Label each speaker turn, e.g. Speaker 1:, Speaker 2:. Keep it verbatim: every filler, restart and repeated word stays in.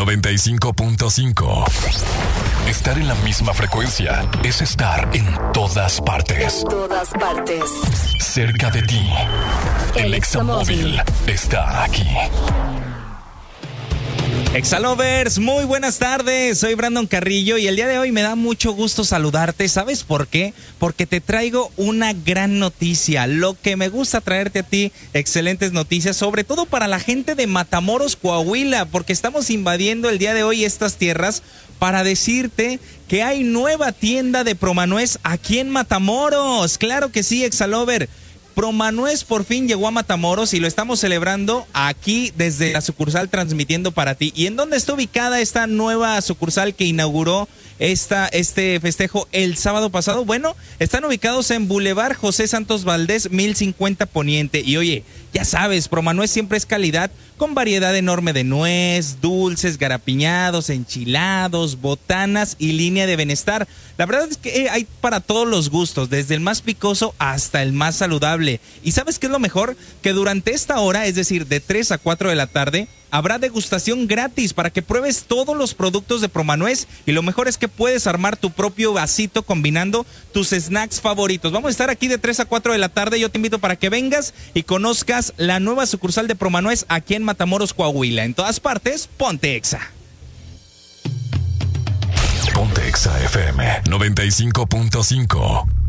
Speaker 1: noventa y cinco punto cinco. Estar en la misma frecuencia es estar en todas partes.
Speaker 2: En todas partes.
Speaker 1: Cerca de ti. El Examóvil está aquí.
Speaker 3: Exalovers, muy buenas tardes, soy Brandon Carrillo y el día de hoy me da mucho gusto saludarte. ¿Sabes por qué? Porque te traigo una gran noticia. Lo que me gusta traerte a ti, excelentes noticias, sobre todo para la gente de Matamoros, Coahuila, porque estamos invadiendo el día de hoy estas tierras para decirte que hay nueva tienda de Promanuez aquí en Matamoros. Claro que sí, Exalover. Promanuez por fin llegó a Matamoros y lo estamos celebrando aquí desde la sucursal transmitiendo para ti. ¿Y en dónde está ubicada esta nueva sucursal que inauguró esta, este festejo el sábado pasado? Bueno, están ubicados en Boulevard José Santos Valdés, mil cincuenta Poniente. Y oye, ya sabes, Promanuez siempre es calidad con variedad enorme de nuez, dulces, garapiñados, enchilados, botanas y línea de bienestar. La verdad es que hay para todos los gustos, desde el más picoso hasta el más saludable. ¿Y sabes qué es lo mejor? Que durante esta hora, es decir, de tres a cuatro de la tarde, habrá degustación gratis para que pruebes todos los productos de Promanuez y lo mejor es que puedes armar tu propio vasito combinando tus snacks favoritos. Vamos a estar aquí de tres a cuatro de la tarde. Yo te invito para que vengas y conozcas la nueva sucursal de Promanuez aquí en Matamoros, Coahuila. En todas partes, ponte Exa.
Speaker 1: Ponte Exa F M noventa y cinco punto cinco.